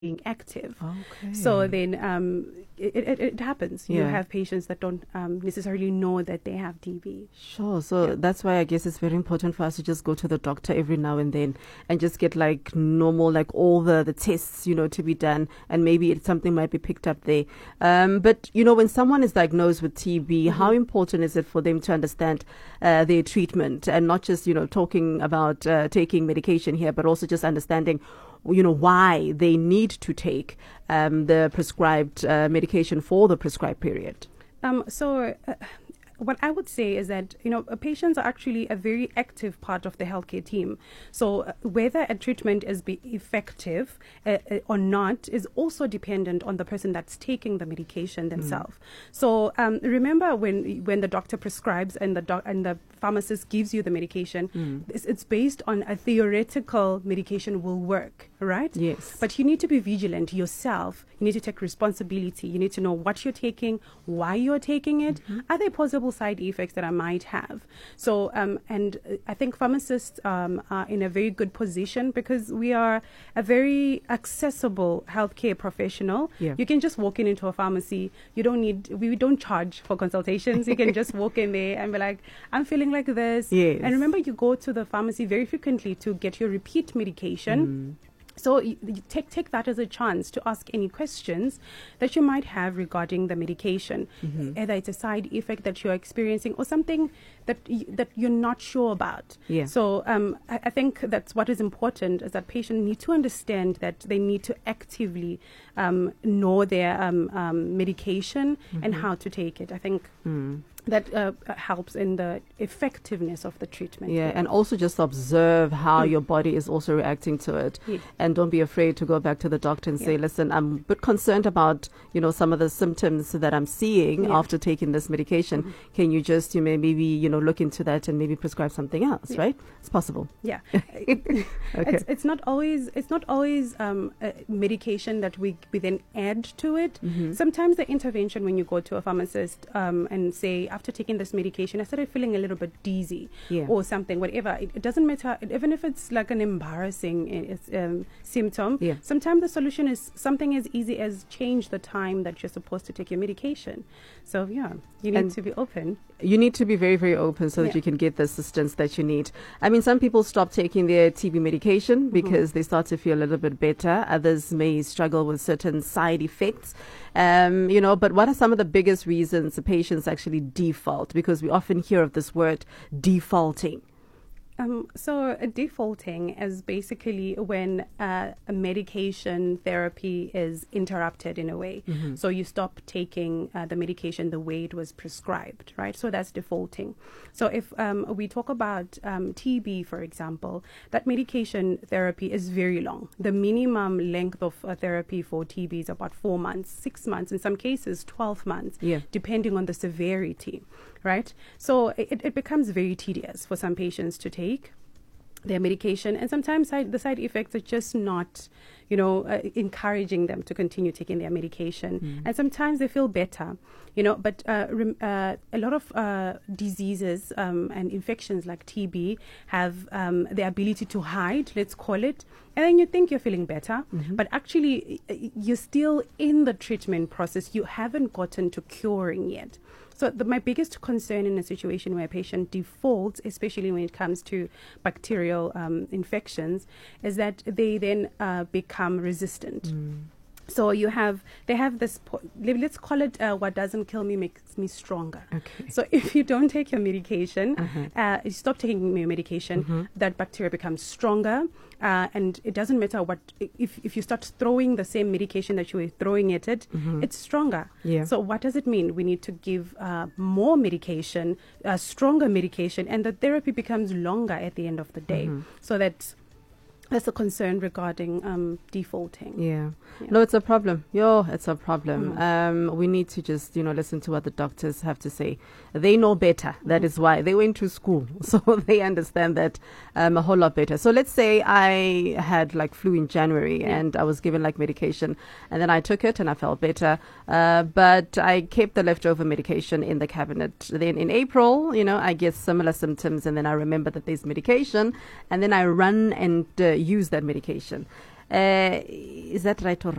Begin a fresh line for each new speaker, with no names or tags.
being active.
Okay.
So then it happens. You
Yeah.
have patients that don't necessarily know that they have TB.
Sure. So that's why I guess it's very important for us to just go to the doctor every now and then and just get like normal, like all the tests, to be done. And maybe something might be picked up there. But, when someone is diagnosed with TB, how important is it for them to understand their treatment and not just, talking about taking medication here, but also just understanding why they need to take the prescribed medication for the prescribed period?
What I would say is that, patients are actually a very active part of the healthcare team. So whether a treatment is effective or not is also dependent on the person that's taking the medication themselves. So remember when the doctor prescribes and the pharmacist gives you the medication, it's based on a theoretical medication will work, right?
Yes.
But you need to be vigilant yourself. You need to take responsibility. You need to know what you're taking, why you're taking it. Are there possible side effects that I might have? So, and I think pharmacists are in a very good position because we are a very accessible healthcare professional.
Yeah.
You can just walk into a pharmacy. We don't charge for consultations. You can just walk in there and be like, I'm feeling like this.
Yes.
And remember, you go to the pharmacy very frequently to get your repeat medication. So you take that as a chance to ask any questions that you might have regarding the medication, either it's a side effect that you're experiencing or something that you're not sure about.
Yeah.
So I think that's what is important, is that patients need to understand that they need to actively know their medication and how to take it. I think that helps in the effectiveness of the treatment.
Yeah, and also just observe how your body is also reacting to it.
Yes.
And don't be afraid to go back to the doctor and say, listen, I'm a bit concerned about, some of the symptoms that I'm seeing after taking this medication. Can you just, maybe, look into that and maybe prescribe something else, right? It's possible.
Yeah.
Okay.
It's not always medication that we then add to it. Sometimes the intervention, when you go to a pharmacist and say, after taking this medication, I started feeling a little bit dizzy or something, whatever. It doesn't matter, even if it's like an embarrassing symptom.
Yeah.
Sometimes the solution is something as easy as change the time that you're supposed to take your medication. So, you need to be open.
You need to be very, very open so that you can get the assistance that you need. I mean, some people stop taking their TB medication because they start to feel a little bit better. Others may struggle with certain side effects. But what are some of the biggest reasons the patients actually default? Because we often hear of this word defaulting.
So defaulting is basically when a medication therapy is interrupted in a way. So you stop taking the medication the way it was prescribed, right? So that's defaulting. So if we talk about TB, for example, that medication therapy is very long. The minimum length of therapy for TB is about 4 months, 6 months, in some cases 12 months, depending on the severity, right? So it becomes very tedious for some patients to take their medication, and sometimes the side effects are just not, encouraging them to continue taking their medication. And sometimes they feel better, but a lot of diseases and infections like TB have the ability to hide, let's call it, and then you think you're feeling better, but actually you're still in the treatment process. You haven't gotten to curing yet. So my biggest concern in a situation where a patient defaults, especially when it comes to bacterial infections, is that they then become resistant. So they have this, let's call it what doesn't kill me makes me stronger.
Okay.
So if you don't take your medication, you stop taking your medication, that bacteria becomes stronger. And it doesn't matter if you start throwing the same medication that you were throwing at it, it's stronger.
Yeah.
So what does it mean? We need to give more medication, stronger medication, and the therapy becomes longer at the end of the day. So that's a concern regarding defaulting.
Yeah. No, it's a problem. It's a problem. We need to just, listen to what the doctors have to say. They know better. That is why they went to school. So they understand that a whole lot better. So let's say I had like flu in January and I was given like medication and then I took it and I felt better. But I kept the leftover medication in the cabinet. Then in April, I get similar symptoms and then I remember that there's medication and then I run and use that medication. Is that right or